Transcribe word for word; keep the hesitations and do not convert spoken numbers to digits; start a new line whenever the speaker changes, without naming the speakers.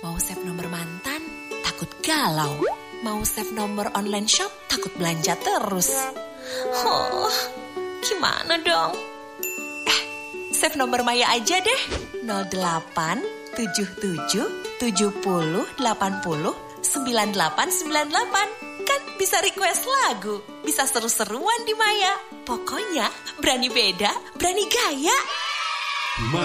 Mau save nomor mantan, takut galau. Mau save nomor online shop, takut belanja terus. Oh, gimana dong? Eh, save nomor Maya aja deh. nol delapan tujuh tujuh tujuh nol delapan nol sembilan delapan sembilan delapan. Kan bisa request lagu, bisa seru-seruan di Maya. Pokoknya berani beda, berani gaya.